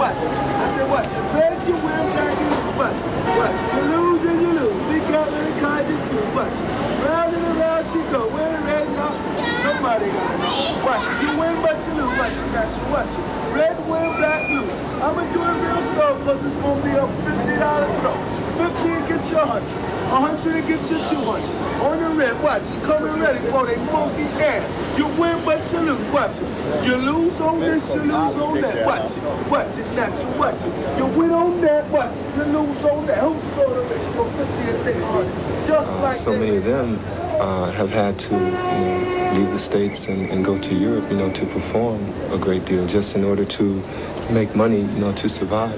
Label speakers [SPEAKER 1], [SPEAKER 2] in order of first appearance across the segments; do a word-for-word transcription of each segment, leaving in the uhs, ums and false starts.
[SPEAKER 1] watch it. I said, watch it. Red, you win, black, you lose. Watch it. Watch it. You lose and you lose. We got little card to choose. Watch it. Round and around she go. Win, red, no. Somebody gotta know. Watch it. You win, but you lose. Watch it. Got you. Watch it. Red, win, black, lose. I'ma do it real slow, cause it's gonna be a fifty dollar throw. fifty and get you one hundred. one hundred and get you two hundred. On the red, watch it. Coming ready for they monkey ass. You win, but you lose. Watch it. You lose on this, you lose on that. Watch it. Watch it. Not you. Watch it. You win on that. Watch it. You lose on that. Who sold the red for fifty and take one hundred? Just like
[SPEAKER 2] so
[SPEAKER 1] that.
[SPEAKER 2] many of them uh, have had to, you know, leave the States and, and go to Europe, you know, to perform a great deal just in order to make money, you know, to survive.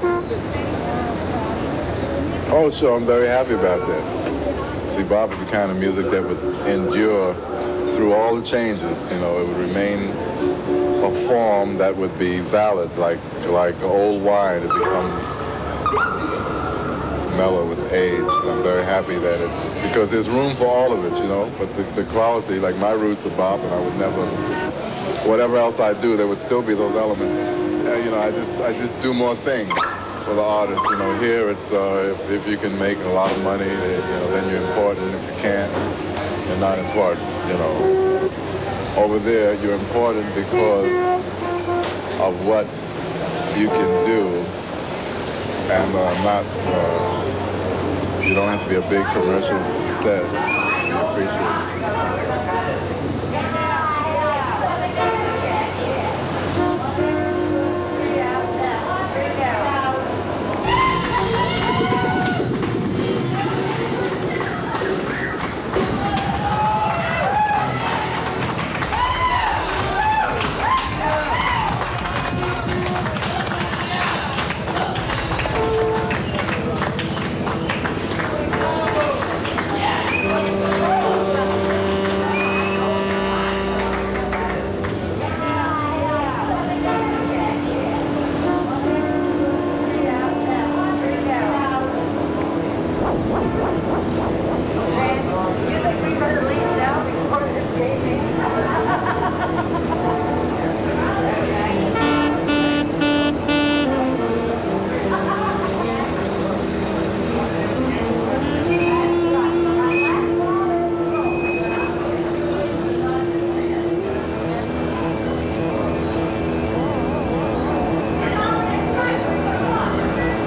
[SPEAKER 3] Oh, sure, I'm very happy about that. See, bop is the kind of music that would endure through all the changes. You know, it would remain a form that would be valid, like like old wine. It becomes mellow with age. And I'm very happy that it's, because there's room for all of it, you know, but the, the quality, like my roots are bop, and I would never, whatever else I do, there would still be those elements. Uh, you know, I just I just do more things for the artist. You know, here it's uh, if, if you can make a lot of money, then, you know, then you're important. If you can't, you're not important. You know, over there you're important because of what you can do, and uh, not. Uh, you don't have to be a big commercial success to be appreciated.